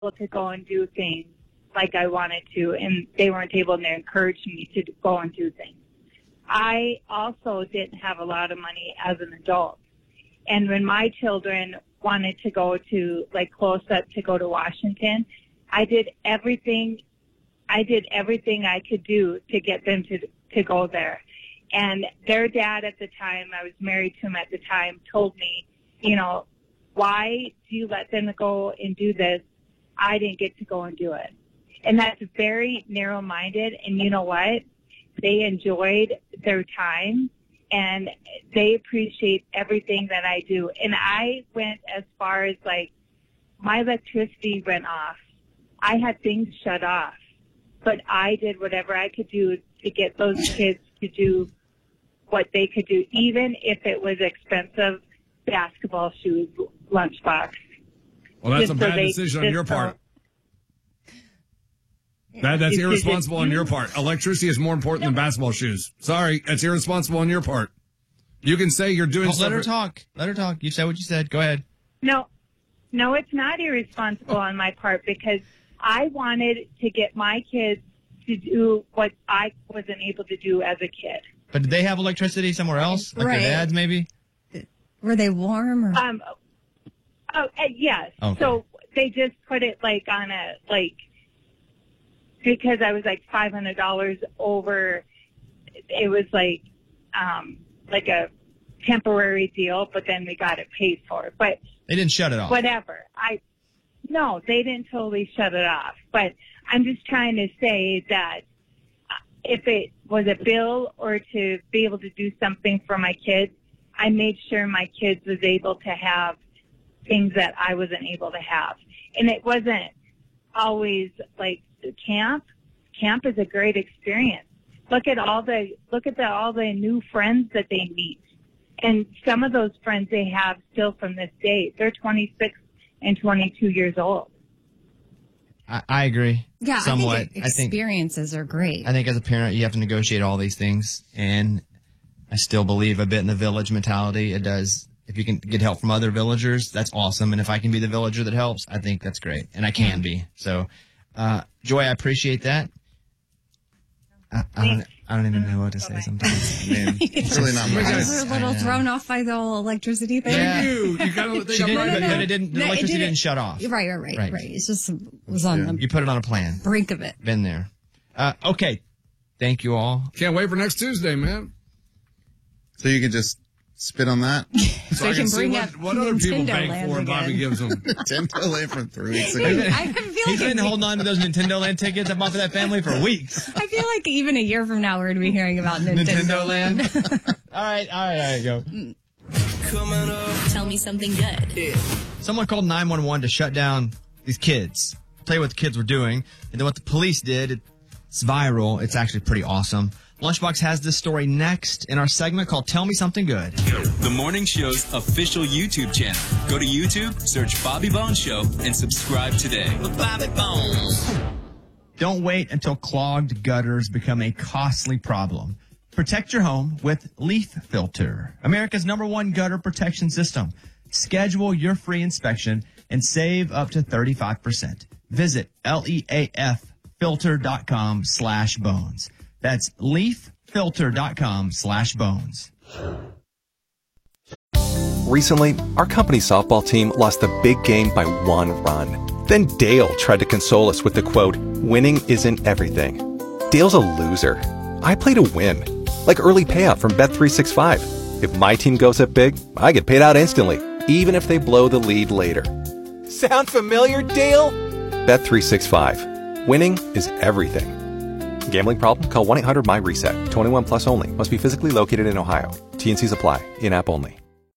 to go and do things like I wanted to, and they weren't able, and they encouraged me to go and do things. I also didn't have a lot of money as an adult. And when my children wanted to go to, like, close up to go to Washington, I did everything I could do to get them to go there. And their dad at the time, I was married to him at the time, told me, you know, why do you let them go and do this? I didn't get to go and do it. And that's very narrow-minded. And you know what? They enjoyed their time, and they appreciate everything that I do. And I went as far as, like, my electricity went off. I had things shut off, but I did whatever I could do to get those kids to do what they could do, even if it was expensive basketball shoes, lunchbox. Well, that's a bad decision on your part. That's irresponsible on your part. Electricity is more important than basketball shoes. Sorry, that's irresponsible on your part. You can say you're doing something. Let her talk. Let her talk. You said what you said. Go ahead. No, it's not irresponsible on my part, because I wanted to get my kids to do what I wasn't able to do as a kid. But did they have electricity somewhere else? Like their dads, maybe? Were they warm? Or? Yes. Okay. So they just put it, like, on a, like, because I was like $500 over, it was like a temporary deal, but then we got it paid for. But they didn't shut it off. Whatever. No, they didn't totally shut it off. But I'm just trying to say that if it was a bill or to be able to do something for my kids, I made sure my kids was able to have things that I wasn't able to have. And it wasn't always like camp. Camp is a great experience. Look at all the new friends that they meet. And some of those friends they have still from this day. They're 26 and 22 years old. I agree. Yeah, somewhat. I think experiences are great. I think as a parent, you have to negotiate all these things. And I still believe a bit in the village mentality. It does. If you can get help from other villagers, that's awesome. And if I can be the villager that helps, I think that's great. And I can be. So, Joy, I appreciate that. I don't even know what to say sometimes. I mean, it's really not much. We're a little thrown off by the whole electricity thing. Yeah. You gotta think I'm right. But the electricity didn't shut off. Right. It's just was on the You put it on a plan. brink of it. Been there. Okay. Thank you all. Can't wait for next Tuesday, man. So you can just spit on that? So I can see what other people beg for and Bobby gives them. Nintendo Land from 3 weeks ago. He's been holding on to those Nintendo Land tickets I bought for that family for weeks. I feel like even a year from now we're going to be hearing about Nintendo Land. All right, go. Tell me something good. Yeah. Someone called 911 to shut down these kids. I'll tell you what the kids were doing, and then what the police did. It's viral. It's actually pretty awesome. Lunchbox has this story next in our segment called Tell Me Something Good. The morning show's official YouTube channel. Go to YouTube, search Bobby Bones Show, and subscribe today. Bobby Bones. Don't wait until clogged gutters become a costly problem. Protect your home with Leaf Filter, America's #1 gutter protection system. Schedule your free inspection and save up to 35%. Visit leaffilter.com/bones. That's leaffilter.com/bones. Recently, our company's softball team lost a big game by 1 run. Then Dale tried to console us with the quote, "Winning isn't everything." Dale's a loser. I play to win. Like early payout from Bet365. If my team goes up big, I get paid out instantly, even if they blow the lead later. Sound familiar, Dale? Bet365. Winning is everything. Gambling problem? Call 1-800-MY-RESET. 21 plus only. Must be physically located in Ohio. T&Cs apply. In-app only.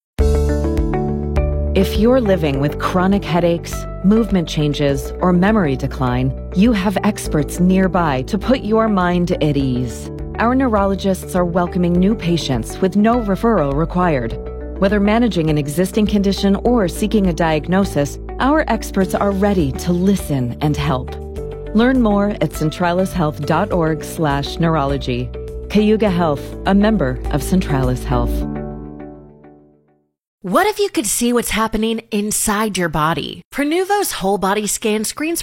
If you're living with chronic headaches, movement changes, or memory decline, you have experts nearby to put your mind at ease. Our neurologists are welcoming new patients with no referral required. Whether managing an existing condition or seeking a diagnosis, our experts are ready to listen and help. Learn more at centralishealth.org/neurology. Cayuga Health, a member of Centralis Health. What if you could see what's happening inside your body? Prenuvo's whole body scan screens